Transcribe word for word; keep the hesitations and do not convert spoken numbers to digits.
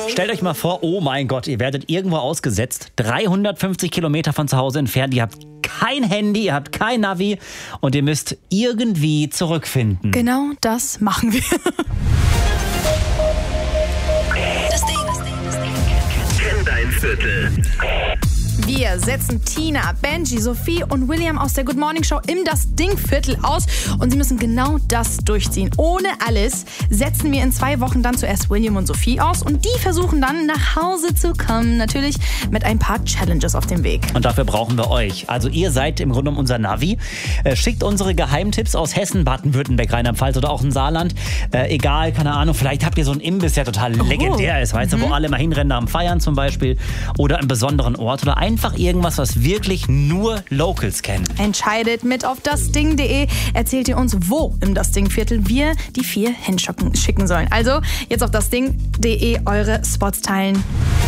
Stellt euch mal vor, oh mein Gott, ihr werdet irgendwo ausgesetzt, dreihundertfünfzig Kilometer von zu Hause entfernt, ihr habt kein Handy, ihr habt kein Navi und ihr müsst irgendwie zurückfinden. Genau das machen wir. Das Ding. Kenn dein Viertel. Wir setzen Tina, Benji, Sophie und William aus der Good Morning Show im Das Ding-Viertel aus und sie müssen genau das durchziehen. Ohne alles setzen wir in zwei Wochen dann zuerst William und Sophie aus und die versuchen dann nach Hause zu kommen. Natürlich mit ein paar Challenges auf dem Weg. Und dafür brauchen wir euch. Also ihr seid im Grunde genommen unser Navi. Äh, schickt unsere Geheimtipps aus Hessen, Baden-Württemberg, Rheinland-Pfalz oder auch im Saarland. Äh, egal, keine Ahnung, vielleicht habt ihr so einen Imbiss, der total Oh. legendär ist, weißt Mhm. du, wo alle mal hinrennen am Feiern zum Beispiel oder einen besonderen Ort oder einfach irgendwas, was wirklich nur Locals kennen. Entscheidet mit auf dasding punkt de. Erzählt ihr uns, wo im Das Ding-Viertel wir die vier hinschicken sollen. Also jetzt auf dasding punkt de eure Spots teilen.